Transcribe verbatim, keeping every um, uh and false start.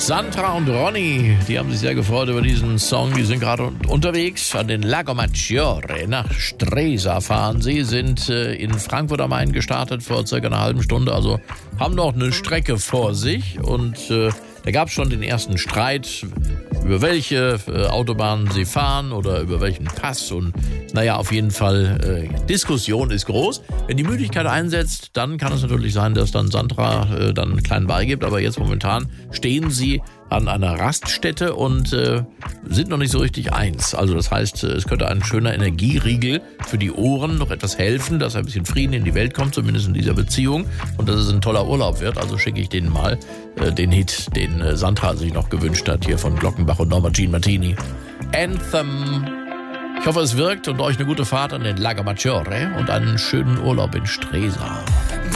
Sandra und Ronny, die haben sich sehr gefreut über diesen Song. Die sind gerade unterwegs an den Lago Maggiore. Nach Stresa fahren sie, sind äh, in Frankfurt am Main gestartet vor circa einer halben Stunde. Also haben noch eine Strecke vor sich. Und äh, da gab es schon den ersten Streit, über welche äh, Autobahnen sie fahren oder über welchen Pass. Und naja, auf jeden Fall, äh, Diskussion ist groß. Wenn die Müdigkeit einsetzt, dann kann es natürlich sein, dass dann Sandra äh, dann einen kleinen beigibt. Aber jetzt momentan stehen sie an einer Raststätte und äh, sind noch nicht so richtig eins. Also das heißt, es könnte ein schöner Energieriegel für die Ohren noch etwas helfen, dass ein bisschen Frieden in die Welt kommt, zumindest in dieser Beziehung. Und dass es ein toller Urlaub wird. Also schicke ich denen mal äh, den Hit, den äh, Sandra sich noch gewünscht hat, hier von Glockenbach und Norma Jean Martini. Anthem. Ich hoffe, es wirkt und euch eine gute Fahrt an den Lago Maggiore und einen schönen Urlaub in Stresa.